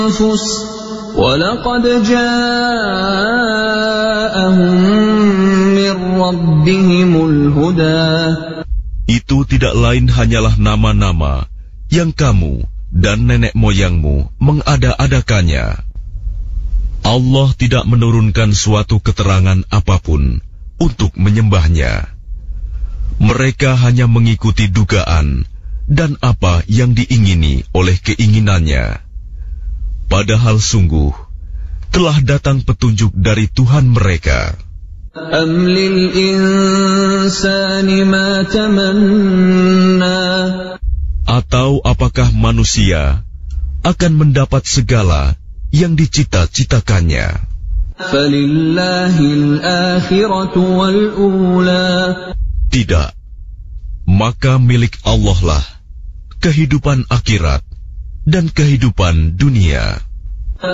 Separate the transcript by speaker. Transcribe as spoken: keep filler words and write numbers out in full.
Speaker 1: أنفس ولقد جاءهم من ربهم الهدى.
Speaker 2: Itu tidak lain hanyalah nama-nama yang kamu dan nenek moyangmu mengada-adakannya. Allah tidak menurunkan suatu keterangan apapun untuk menyembahnya. Mereka hanya mengikuti dugaan dan apa yang diingini oleh keinginannya. Padahal sungguh telah datang petunjuk dari Tuhan mereka.
Speaker 1: Am lil insani ma tamanna.
Speaker 2: Atau apakah manusia akan mendapat segala yang dicita-citakannya?
Speaker 1: Falillahil akhiratu wal ula.
Speaker 2: Tidak, maka milik Allah lah kehidupan akhirat dan kehidupan dunia.